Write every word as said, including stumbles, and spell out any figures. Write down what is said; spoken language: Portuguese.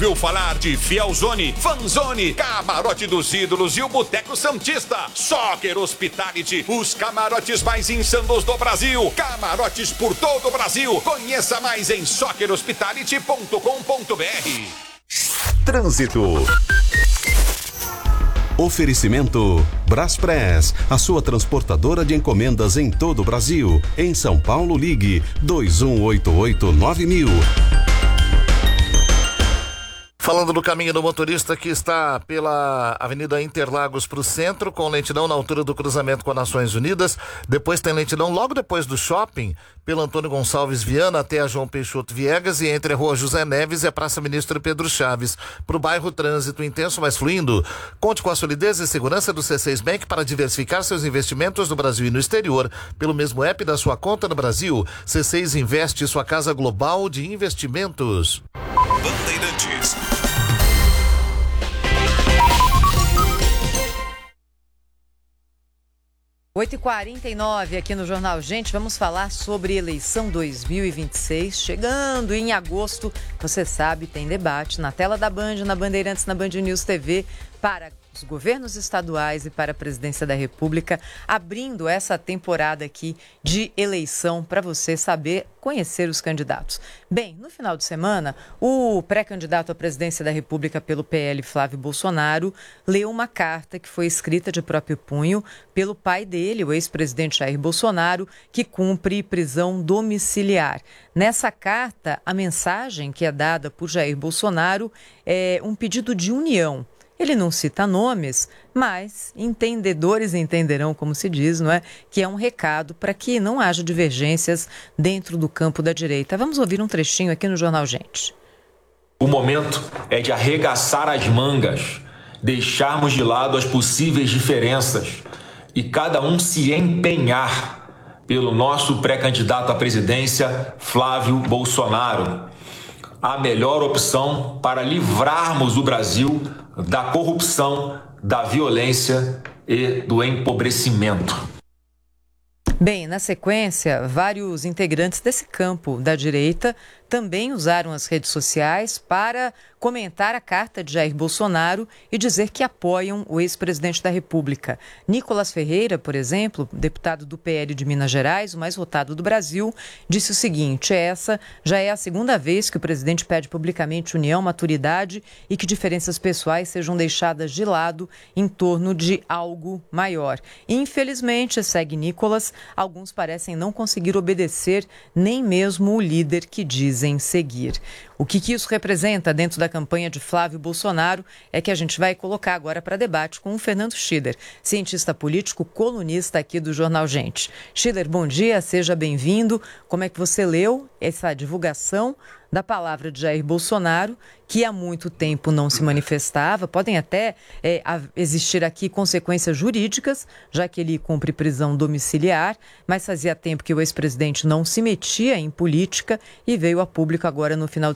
ouviu falar de Fielzone, Fanzone, Camarote dos Ídolos e o Boteco Santista? Soccer Hospitality, os camarotes mais insanos do Brasil. Camarotes por todo o Brasil. Conheça mais em soccer hospitality ponto com ponto br. Trânsito. Oferecimento Braspress, a sua transportadora de encomendas em todo o Brasil. Em São Paulo, ligue dois um oito oito nove mil. Falando do caminho do motorista que está pela Avenida Interlagos para o centro, com lentidão na altura do cruzamento com as Nações Unidas. Depois tem lentidão logo depois do shopping, pelo Antônio Gonçalves Viana até a João Peixoto Viegas, e entre a Rua José Neves e a Praça Ministro Pedro Chaves. Para o bairro, trânsito intenso, mas fluindo. Conte com a solidez e segurança do C seis Bank para diversificar seus investimentos no Brasil e no exterior. Pelo mesmo app da sua conta no Brasil, C seis Investe, sua casa global de investimentos. Bandeirantes. oito e quarenta e nove aqui no Jornal Gente, vamos falar sobre eleição dois mil e vinte e seis, chegando em agosto, você sabe, tem debate na tela da Band, na Bandeirantes, na Band News T V, para os governos estaduais e para a presidência da República, abrindo essa temporada aqui de eleição para você saber conhecer os candidatos. Bem, no final de semana, o pré-candidato à presidência da República pelo P L, Flávio Bolsonaro, leu uma carta que foi escrita de próprio punho pelo pai dele, o ex-presidente Jair Bolsonaro, que cumpre prisão domiciliar. Nessa carta, a mensagem que é dada por Jair Bolsonaro é um pedido de união. Ele não cita nomes, mas entendedores entenderão, como se diz, não é? Que é um recado para que não haja divergências dentro do campo da direita. Vamos ouvir um trechinho aqui no Jornal Gente. O momento é de arregaçar as mangas, deixarmos de lado as possíveis diferenças e cada um se empenhar pelo nosso pré-candidato à presidência, Flávio Bolsonaro. A melhor opção para livrarmos o Brasil da corrupção, da violência e do empobrecimento. Bem, na sequência, vários integrantes desse campo da direita também usaram as redes sociais para comentar a carta de Jair Bolsonaro e dizer que apoiam o ex-presidente da República. Nicolas Ferreira, por exemplo, deputado do P L de Minas Gerais, o mais votado do Brasil, disse o seguinte: essa já é a segunda vez que o presidente pede publicamente união, maturidade e que diferenças pessoais sejam deixadas de lado em torno de algo maior. Infelizmente, segue Nicolas, alguns parecem não conseguir obedecer nem mesmo o líder que dizem seguir. O que, que isso representa dentro da campanha de Flávio Bolsonaro é que a gente vai colocar agora para debate com o Fernando Schiller, cientista político, colunista aqui do Jornal Gente. Schiller, bom dia, seja bem-vindo. Como é que você leu essa divulgação da palavra de Jair Bolsonaro, que há muito tempo não se manifestava? Podem até é, existir aqui consequências jurídicas, já que ele cumpre prisão domiciliar, mas fazia tempo que o ex-presidente não se metia em política e veio a público agora no final de